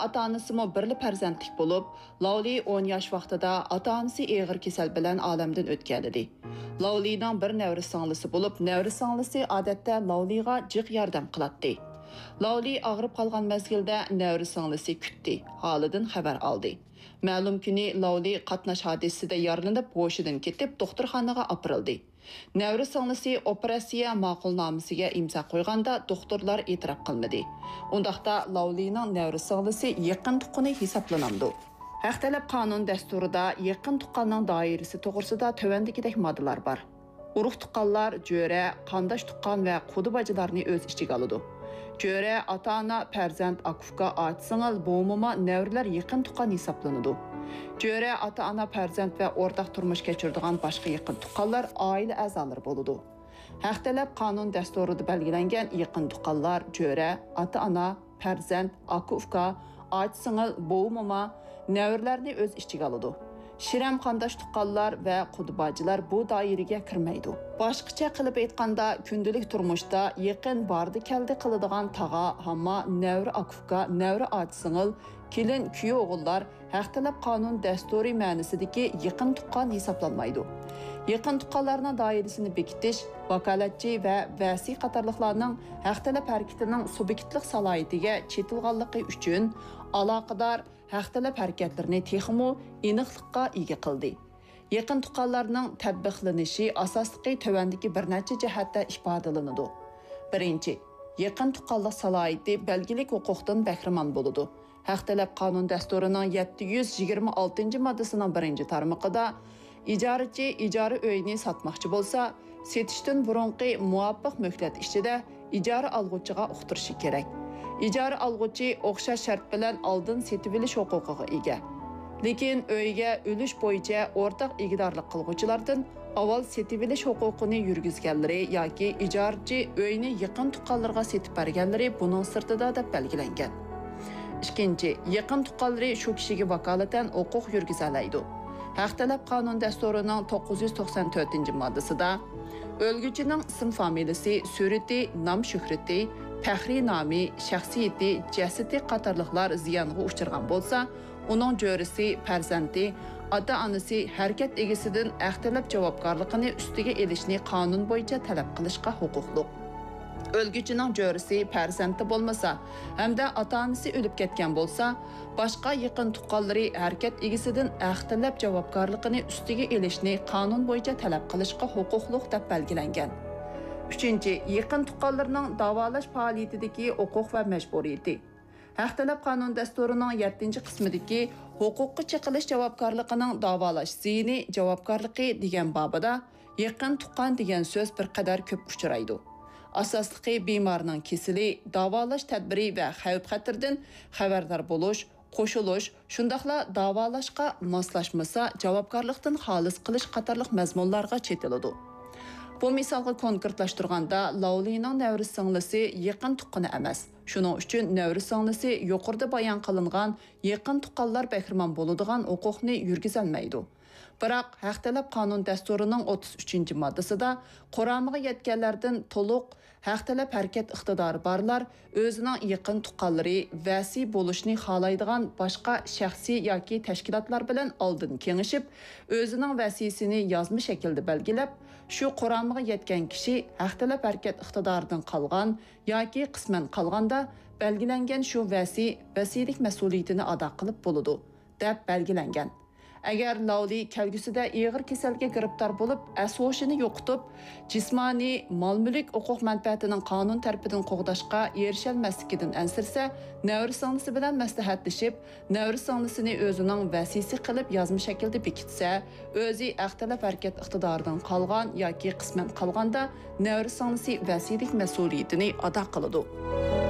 ata-onasimi birli farzandlik bo'lib, Lavli 10 yosh vaqtida ata-onasi og'ir kasal bilan olamdan o'tgan edi. Lavlining bir nevri singlisi bo'lib, nevri singlisi odatda Lavliga jiq yordam qiladi. Lavli og'rib qolgan mezgilda nevri singlisi kutdi, holidan xabar oldi. Ma'lum kuni Lavli qatnash hodisasida yaralanib, hushidan ketib, doktorxonaga opirildi. Nevri singlisi operatsiya ma'qulnomasiga imzo qo'yganda doktorlar e'tirof qilmadi. Undaqda Lavlining nevri singlisi yaqin tuqqani hisoblanamdi. Haqtalab qonun dasturida yaqin tuqqanning doirasi to'g'risida tövandagidek moddalar bor. Urug' tuqqanlar jo'ra, qandosh tuqqan va qudibajilarni o'z ichiga oladi. Jo'ra, ota-ona, farzand, akufka, ot-singil, bo'muma, nevrilar yaqin tuqqan hisoblanadi. Jo'ra, ota-ona, farzand va o'rtaq turmush kechiradigan boshqa yaqin tuqqanlar oila a'zolari bo'ladi. Haqtalab qonun dasturida belgilangan yaqin tuqqanlar jo'ra, ota-ona, farzand, akufka, ot-singil, bo'muma, nevrilarni o'z ichiga oladi. Shiram qandosh tuqqanlar va qudibajilar bu doiraga kirmaydi. Boshqacha qilib aytganda, kundalik turmushda yaqin bordi keldi qiladigan tag'a, hamma, nevri akufka, nevri ot-singil, kelin, kuyov o'g'illar haqtalab qonun dasturiy ma'nosidagi yaqin tuqqan hisoblanmaydi. Yaqin tuqqanlarning doirasini bekitish, vakolatchi va vasiy qatorliqlarning haqtalab harakatining subyektlik salohiyatiga chetilganligi uchun aloqador haqtalab harakatlarini texmo aniqlikqa ega qildi. Yaqin tuqqanlarning tatbiqlanishi asosligi tövandagi bir necha jihatda ifodalanadi. Birinchi, yaqin tuqqanlik salohiyati belgilik huquqdan bahramand bo'ladi. Haqtalab qonun dasturining 726-moddasining 1-tarmog'ida ijarachi ijara uyini sotmoqchi bo'lsa, setishdan burunqi muvofiq muhlat ichida ijara olg'uchiga uqtirishi kerak. Ijara olg'uchi o'xshash shart bilan oldin setib olish huquqiga ega. Lekin uyga ulush bo'yicha o'rtaq egidorlik qilguvchilardan avval setib olish huquqini yurgizganlari yoki ijarachi uyni yaqin tuqqanlarga setib berganlari buning sirtida deb belgilangan. Ikkinchi, yaqin tuqqanlari shu kishiga vakolatan huquq yurgiza oladi. Haqtalab qonun dasturining 994-moddasida o'lguchining ism familiyasi, surati, nom shuhrati, faxriy nomi, shaxsiyati, jasadi qatorliqlar ziyonga uchirgan bo'lsa, uning jo'risi, farzandi, ota-onasi harakat egasidan haqtalab javobgarligini ustiga elishni qonun bo'yicha talab qilishga huquqli. O'lguchining jo'risi, farzandi bo'lmasa, hamda ota-onasi o'lib ketgan bo'lsa, boshqa yaqin tuqqanlari harakat egasidan haqtalab javobgarligini ustiga elishni qonun bo'yicha talab qilishga huquqli deb belgilangan. Üçüncü, yaqin tuqqanlarning davolash faoliyatidagi huquq va majburiyati. Haqtalab qonun dasturining 7-qismidagi huquqqa chiqilish javobgarligining davolash ziyni javobgarligi degan babida yaqin tuqqan degan so'z bir qadar ko'p uchraydi. Asosligi bemorning kesili, davolash tadbiri va xavf-xatardan xabardor bo'lish, qo'shilish, shundaqla davolashga moslashmasa javobgarlikdan xolis qilish qatorliq mazmunlarga chetiladi. Bu misalga konkretlashtirganda, Lavlining nevri singlisi yaqin tuqqani emas. Shuning uchun nevri singlisi yuqorida bayon qilingan yaqin tuqqanlar bahramand bo'ladigan huquqni yurgizolmaydi. Biroq haqtalab qonun dasturining 33-moddasida Qur'onga yetganlardan to'liq haqtalab harakat iqtidori borlar o'zining yaqin tuqqanlari vasiy bo'lishni xohlaydigan boshqa shaxsiy yoki tashkilotlar bilan oldin kengashib, o'zining vasiyasini yozma shaklda belgilab, shu Qur'onga yetgan kishi haqtalab harakat iqtidoridan qolgan yoki qisman qolganda belgilangan shu vasiylik mas'uliyatini ado qilib bo'ladi deb belgilangan. Agar Lavli kelgusida og'ir kasalga giribtor bo'lib, ashoshini yo'qotib, jismoniy, mol-mulk huquq manfaatining qonun tarafidan qo'g'dashga erisholmasligidan ansirsa, nevri singlisi bilan maslahatlashib, nevri singlisini o'zining vasiysi qilib yozma shaklda bekitsa, o'zi haqtalab harakat iqtidoridan qolgan yoki qisman qolganda nevri singlisi vasiylik mas'uliyatini ado qiladi.